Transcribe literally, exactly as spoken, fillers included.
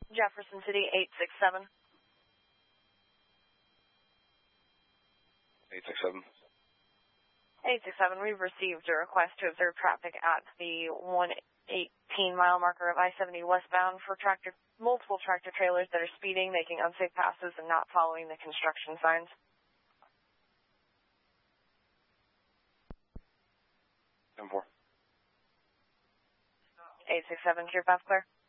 Jefferson City, eight six seven. eight six seven. eight six seven, we've received a request to observe traffic at the one eighteen mile marker of I seventy westbound for tractor, multiple tractor trailers that are speeding, making unsafe passes, and not following the construction signs. ten four. eight six seven, clear path clear.